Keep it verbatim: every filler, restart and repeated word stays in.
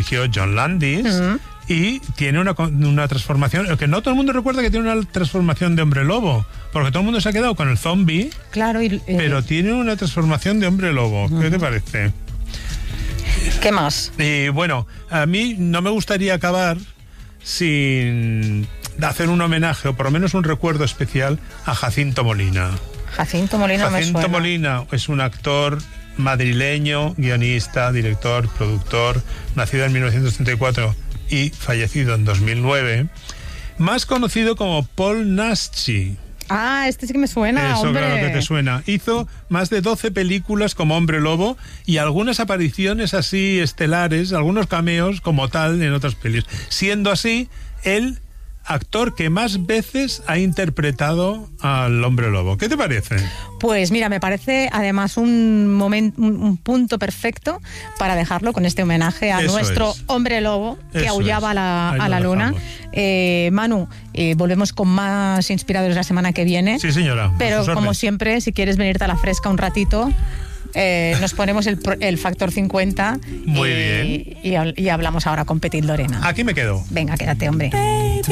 dirigió John Landis. Uh-huh. Y tiene una, una transformación, que no todo el mundo recuerda que tiene una transformación de hombre lobo, porque todo el mundo se ha quedado con el zombie, claro, y, eh, pero tiene una transformación de hombre lobo. ¿Qué uh-huh. te parece? ¿Qué más? Y bueno, a mí no me gustaría acabar sin hacer un homenaje, o por lo menos un recuerdo especial, a Jacinto Molina. Jacinto Molina Jacinto me suena. Molina es un actor madrileño, guionista, director, productor, nacido en mil novecientos treinta y cuatro y fallecido en dos mil nueve, más conocido como Paul Naschy. Ah, este sí que me suena, Eso, hombre. claro que te suena. Hizo más de doce películas como Hombre Lobo y algunas apariciones así estelares, algunos cameos como tal en otras pelis. Siendo así, el actor que más veces ha interpretado al Hombre Lobo. ¿Qué te parece? Pues mira, me parece además un momento, un, un punto perfecto para dejarlo con este homenaje a Eso nuestro es. Hombre Lobo que Eso aullaba es. a la, a la luna. Eh, Manu, eh, volvemos con más inspiradores la semana que viene. Sí, señora. Pero como siempre, si quieres venirte a la fresca un ratito, Eh, nos ponemos el, el factor cincuenta. Muy y, bien. Y, y hablamos ahora con Petit Lorena. Aquí me quedo. Venga, quédate, hombre.